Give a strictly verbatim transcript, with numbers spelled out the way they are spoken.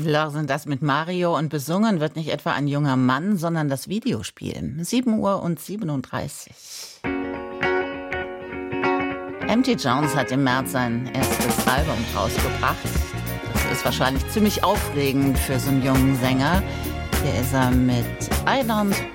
Lör sind das mit Mario und besungen wird nicht etwa ein junger Mann, sondern das Videospiel. sieben Uhr und siebenunddreißig. M T Jones hat im März sein erstes Album rausgebracht. Das ist wahrscheinlich ziemlich aufregend für so einen jungen Sänger. Hier ist er mit I Don't